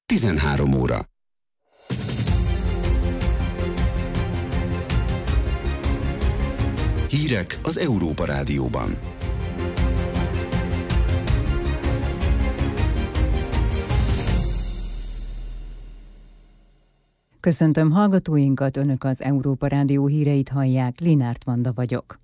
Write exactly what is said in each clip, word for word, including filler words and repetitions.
tizenhárom óra. Hírek az Európa Rádióban. Köszöntöm hallgatóinkat, Önök az Európa Rádió híreit hallják, Linárt Vanda vagyok.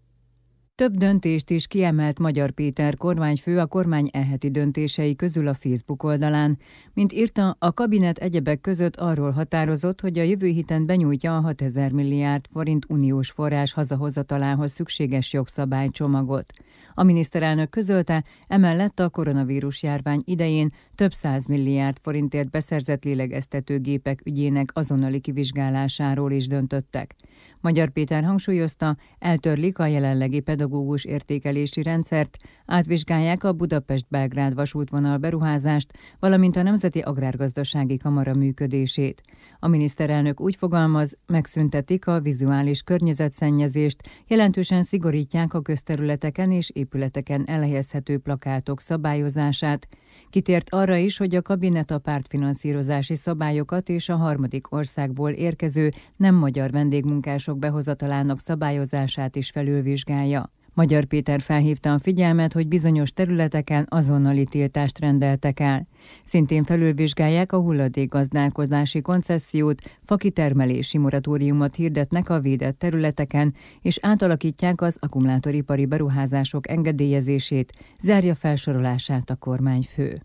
Több döntést is kiemelt Magyar Péter kormányfő a kormány e heti döntései közül a Facebook oldalán. Mint írta, a kabinet egyebek között arról határozott, hogy a jövő héten benyújtja a hatezer milliárd forint uniós forrás hazahozatalához szükséges jogszabálycsomagot. A miniszterelnök közölte, emellett a koronavírus járvány idején több száz milliárd forintért beszerzett lélegeztetőgépek ügyének azonnali kivizsgálásáról is döntöttek. Magyar Péter hangsúlyozta, eltörlik a jelenlegi pedagógus értékelési rendszert, átvizsgálják a Budapest-Belgrád vasútvonal beruházást, valamint a Nemzeti Agrárgazdasági Kamara működését. A miniszterelnök úgy fogalmaz, megszüntetik a vizuális környezetszennyezést, jelentősen szigorítják a közterületeken és épületeken elhelyezhető plakátok szabályozását. Kitért arra is, hogy a kabinet a pártfinanszírozási szabályokat és a harmadik országból érkező nem magyar vendégmunkások behozatalának szabályozását is felülvizsgálja. Magyar Péter felhívta a figyelmet, hogy bizonyos területeken azonnali tiltást rendeltek el. Szintén felülvizsgálják a hulladékgazdálkodási koncessziót, fakitermelési moratóriumot hirdetnek a védett területeken, és átalakítják az akkumulátoripari beruházások engedélyezését, zárja felsorolását a kormányfő.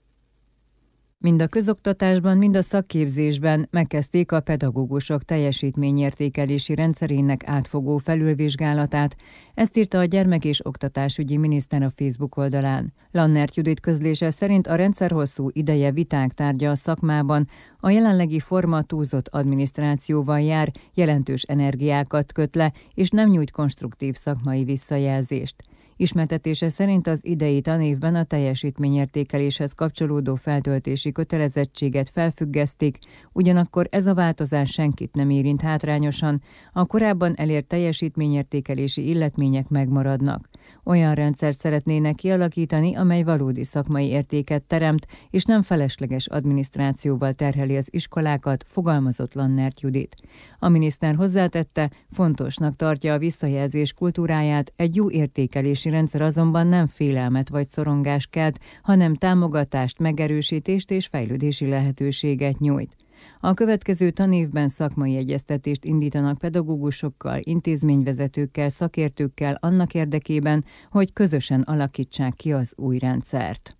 Mind a közoktatásban, mind a szakképzésben megkezdték a pedagógusok teljesítményértékelési rendszerének átfogó felülvizsgálatát, ezt írta a gyermek- és oktatásügyi miniszter a Facebook oldalán. Lannert Judit közlése szerint a rendszer hosszú ideje viták tárgya a szakmában, a jelenlegi forma túlzott adminisztrációval jár, jelentős energiákat köt le, és nem nyújt konstruktív szakmai visszajelzést. Ismertetése szerint az idei tanévben a teljesítményértékeléshez kapcsolódó feltöltési kötelezettséget felfüggesztik, ugyanakkor ez a változás senkit nem érint hátrányosan, a korábban elért teljesítményértékelési illetmények megmaradnak. Olyan rendszert szeretnének kialakítani, amely valódi szakmai értéket teremt, és nem felesleges adminisztrációval terheli az iskolákat, fogalmazott Lannert Judit. A miniszter hozzátette, fontosnak tartja a visszajelzés kultúráját, egy jó értékelési rendszer azonban nem félelmet vagy szorongást kelt, hanem támogatást, megerősítést és fejlődési lehetőséget nyújt. A következő tanévben szakmai egyeztetést indítanak pedagógusokkal, intézményvezetőkkel, szakértőkkel annak érdekében, hogy közösen alakítsák ki az új rendszert.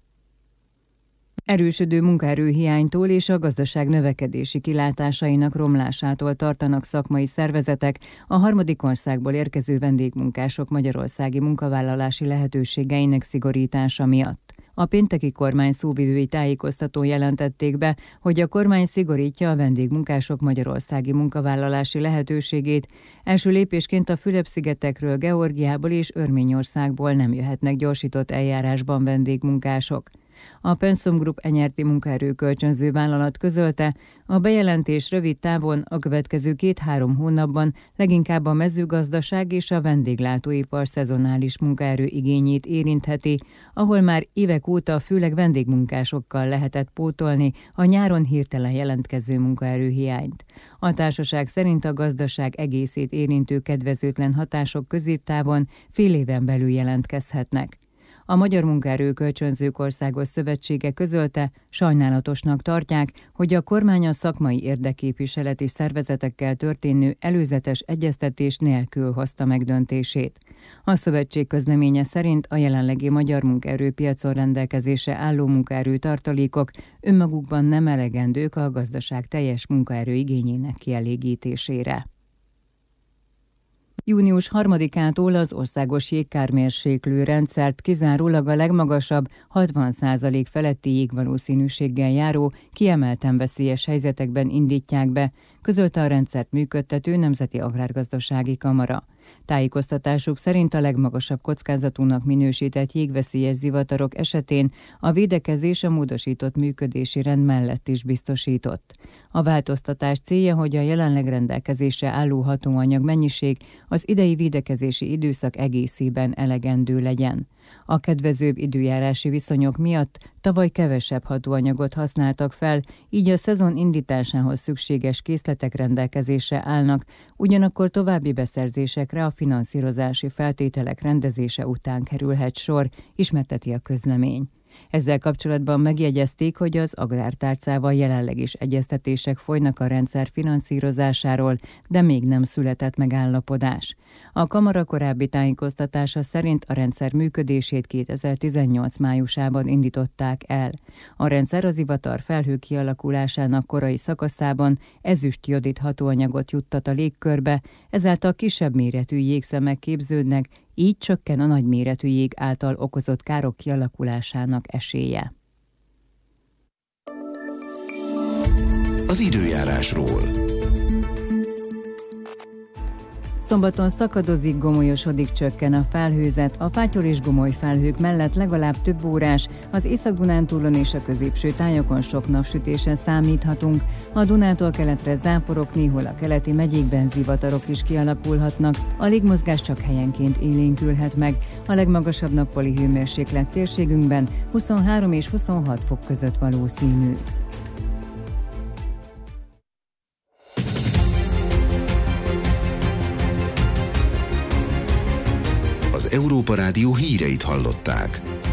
Erősödő munkaerőhiánytól és a gazdaság növekedési kilátásainak romlásától tartanak szakmai szervezetek a harmadik országból érkező vendégmunkások magyarországi munkavállalási lehetőségeinek szigorítása miatt. A pénteki kormány szóvivői tájékoztatón jelentették be, hogy a kormány szigorítja a vendégmunkások magyarországi munkavállalási lehetőségét. Első lépésként a Fülöp-szigetekről, Georgiából és Örményországból nem jöhetnek gyorsított eljárásban vendégmunkások. A Pensum Group enyerti munkaerőkölcsönző vállalat közölte, a bejelentés rövid távon a következő két-három hónapban leginkább a mezőgazdaság és a vendéglátóipar szezonális munkaerő igényét érintheti, ahol már évek óta főleg vendégmunkásokkal lehetett pótolni a nyáron hirtelen jelentkező munkaerőhiányt. A társaság szerint a gazdaság egészét érintő kedvezőtlen hatások középtávon fél éven belül jelentkezhetnek. A Magyar Munkaerőkölcsönzők Országos Szövetsége közölte, sajnálatosnak tartják, hogy a kormány a szakmai érdekképviseleti szervezetekkel történő előzetes egyeztetés nélkül hozta meg döntését. A szövetség közleménye szerint a jelenlegi magyar munkaerőpiacon rendelkezésre álló munkaerő tartalékok önmagukban nem elegendők a gazdaság teljes munkaerő igényének kielégítésére. Június harmadikától az országos jégkármérséklő rendszert kizárólag a legmagasabb hatvan százalék feletti jégvalószínűséggel járó, kiemelten veszélyes helyzetekben indítják be, közölte a rendszert működtető Nemzeti Agrárgazdasági Kamara. Tájékoztatásuk szerint a legmagasabb kockázatúnak minősített jégveszélyes zivatarok esetén a védekezés a módosított működési rend mellett is biztosított. A változtatás célja, hogy a jelenleg rendelkezésre álló hatóanyag mennyiség az idei védekezési időszak egészében elegendő legyen. A kedvezőbb időjárási viszonyok miatt tavaly kevesebb hatóanyagot használtak fel, így a szezon indításához szükséges készletek rendelkezésre állnak, ugyanakkor további beszerzésekre a finanszírozási feltételek rendezése után kerülhet sor, ismerteti a közlemény. Ezzel kapcsolatban megjegyezték, hogy az agrártárcával jelenleg is egyeztetések folynak a rendszer finanszírozásáról, de még nem született megállapodás. A kamara korábbi tájékoztatása szerint a rendszer működését kétezer-tizennyolc májusában indították el. A rendszer az ivatar felhő kialakulásának korai szakaszában ezüst-jodid hatóanyagot juttat a légkörbe, ezáltal kisebb méretű jégszemek képződnek, így csökken a nagyméretű jég által okozott károk kialakulásának esélye. Az időjárásról. Szombaton szakadozik, gomolyosodik, csökken a felhőzet, a fátyol és gomoly felhők mellett legalább több órás, az Észak-Dunántúlon és a középső tájakon sok napsütésen számíthatunk, a Dunától keletre záporok, néhol a keleti megyékben zivatarok is kialakulhatnak, a légmozgás csak helyenként élénkülhet meg, a legmagasabb nappali hőmérséklet térségünkben huszonhárom és huszonhat fok között valószínű. Az Európa Rádió híreit hallották.